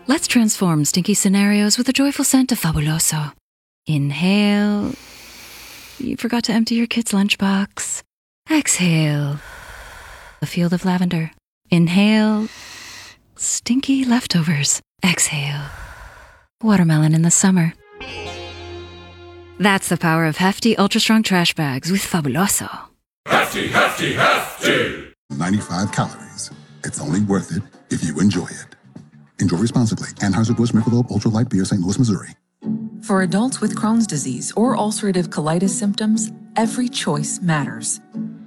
Let's transform stinky scenarios with the joyful scent of Fabuloso. Inhale. You forgot to empty your kid's lunchbox. Exhale. A field of lavender. Inhale. Stinky leftovers. Exhale. Watermelon in the summer. That's the power of hefty, ultra-strong trash bags with Fabuloso. Hefty, hefty, hefty! 95 calories. It's only worth it if you enjoy it. Enjoy responsibly. Anheuser-Busch Michelob Ultra Light Beer, St. Louis, Missouri. For adults with Crohn's disease or ulcerative colitis symptoms, every choice matters.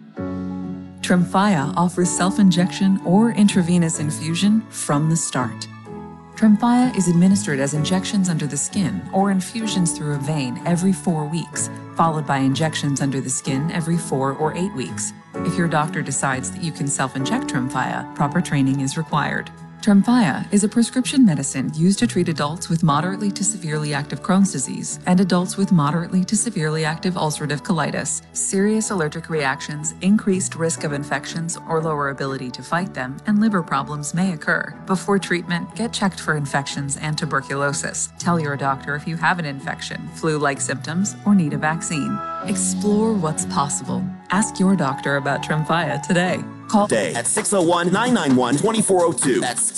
Tremfya offers self-injection or intravenous infusion from the start. Tremfya is administered as injections under the skin or infusions through a vein every 4 weeks, followed by injections under the skin every 4 or 8 weeks. If your doctor decides that you can self-inject Tremfya, proper training is required. Tremfya is a prescription medicine used to treat adults with moderately to severely active Crohn's disease and adults with moderately to severely active ulcerative colitis. Serious allergic reactions, increased risk of infections or lower ability to fight them, and liver problems may occur. Before treatment, get checked for infections and tuberculosis. Tell your doctor if you have an infection, flu-like symptoms, or need a vaccine. Explore what's possible. Ask your doctor about Tremfya today. Call Day at 601-991-2402. That's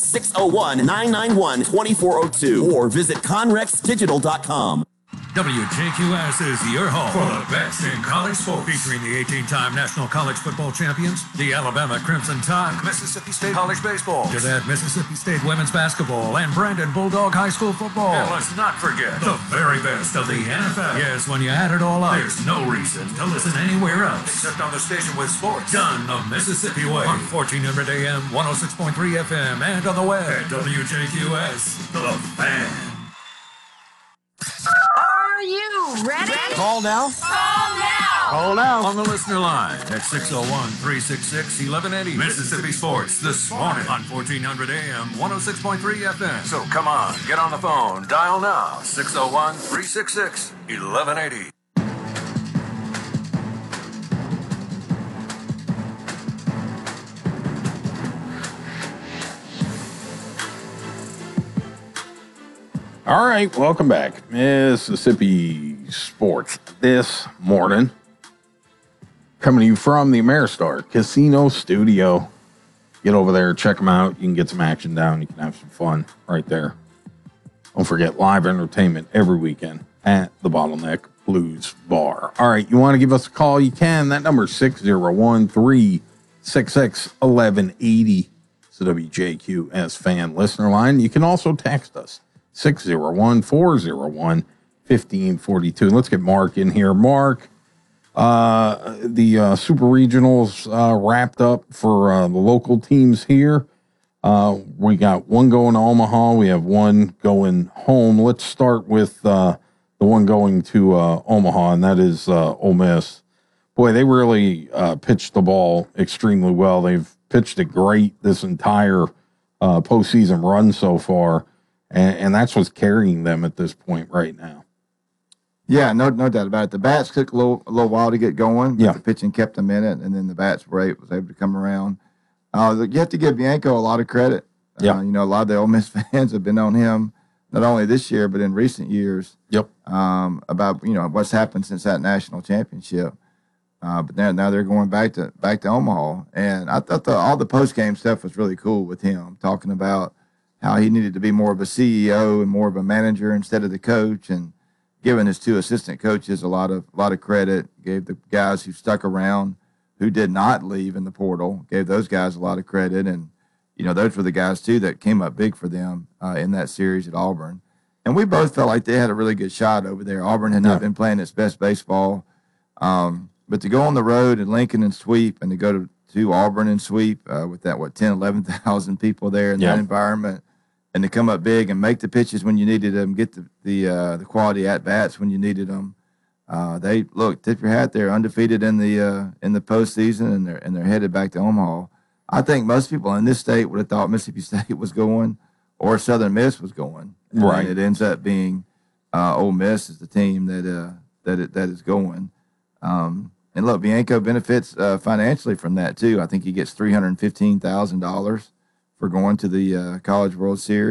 601-991-2402. Or visit conrexdigital.com. WJQS is your home for the best in college sports, featuring the 18-time national college football champions, the Alabama Crimson Tide, Mississippi State College Baseball, to that Mississippi State women's basketball, and Brandon Bulldog High School football. And let's not forget the very best of the NFL. Yes, when you add it all up, there's no reason to listen anywhere else except on the station with sports done the Mississippi way on 1400 AM, 106.3 FM, and on the web at WJQS, The Fan. Are you ready? Call now. Call now. Call now. On the listener line at 601-366-1180. Mississippi Sports this morning on 1400 AM, 106.3 FM. So come on, get on the phone. Dial now, 601-366-1180. All right, welcome back. Mississippi Sports this morning. Coming to you from the Ameristar Casino Studio. Get over there, check them out. You can get some action down. You can have some fun right there. Don't forget, live entertainment every weekend at the Bottleneck Blues Bar. All right, you want to give us a call? You can. That number is 601-366-1180. It's the WJQS fan listener line. You can also text us. 601-401-1542. Let's get Mark in here. Mark, the Super Regionals wrapped up for the local teams here. We got one going to Omaha. We have one going home. Let's start with the one going to Omaha, and that is Ole Miss. Boy, they really pitched the ball extremely well. They've pitched it great this entire postseason run so far. And that's what's carrying them at this point right now. Yeah, no doubt about it. The bats took a little while to get going. Yeah. The pitching kept them in it, and then the bats was able to come around. You have to give Bianco a lot of credit. Yeah. A lot of the Ole Miss fans have been on him, not only this year, but in recent years. Yep. About, what's happened since that national championship. But now they're going back to Omaha. And I thought all the post-game stuff was really cool with him, talking about how he needed to be more of a CEO and more of a manager instead of the coach, and giving his two assistant coaches a lot of credit. Gave the guys who stuck around, who did not leave in the portal, gave those guys a lot of credit. And, those were the guys, too, that came up big for them in that series at Auburn. And we both felt like they had a really good shot over there. Auburn had not been playing its best baseball. But to go on the road in Lincoln and sweep, and to go to Auburn and sweep with that, 11,000 people there in that environment, and to come up big and make the pitches when you needed them, get the quality at bats when you needed them. Tip your hat, they're undefeated in the postseason, and they're headed back to Omaha. I think most people in this state would have thought Mississippi State was going, or Southern Miss was going. Right. And it ends up being Ole Miss is the team that is going. And look, Bianco benefits financially from that too. I think he gets $315,000 for going to the College World Series.